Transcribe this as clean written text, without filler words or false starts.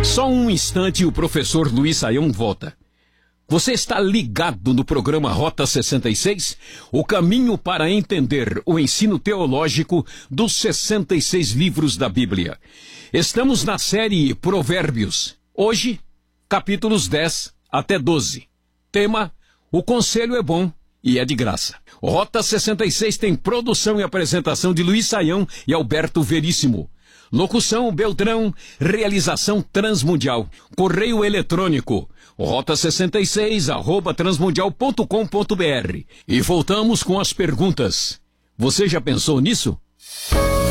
Só um instante e o professor Luiz Saião volta. Você está ligado no programa Rota 66? O caminho para entender o ensino teológico dos 66 livros da Bíblia. Estamos na série Provérbios. Hoje, capítulos 10 até 12. Tema: o conselho é bom e é de graça. Rota 66 tem produção e apresentação de Luiz Saião e Alberto Veríssimo. Locução Beltrão, realização Transmundial. Correio eletrônico rota66@transmundial.com.br. E voltamos com as perguntas. Você já pensou nisso?